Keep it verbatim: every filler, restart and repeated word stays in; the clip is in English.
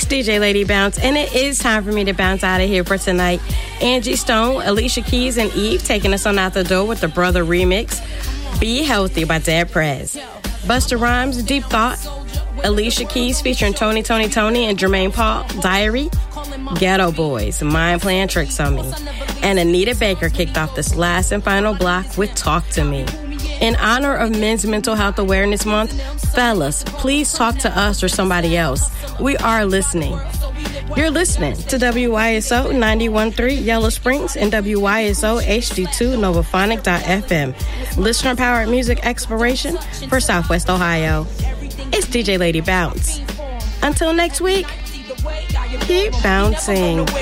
D J Lady Bounce, and it is time for me to bounce out of here for tonight. Angie Stone, Alicia Keys, and Eve taking us on out the door with the Brother remix. Be Healthy by Dead Prez. Busta Rhymes, Deep Thought. Alicia Keys featuring Tony, Tony, Tony, and Jermaine Paul, Diary. Ghetto Boys, Mind Playing Tricks on Me. And Anita Baker kicked off this last and final block with Talk to Me. In honor of Men's Mental Health Awareness Month, fellas, please talk to us or somebody else. We are listening. You're listening to W Y S O ninety-one point three Yellow Springs and W Y S O H D two Novophonic dot F M. Listener-powered music exploration for Southwest Ohio. It's D J Lady Bounce. Until next week, keep bouncing.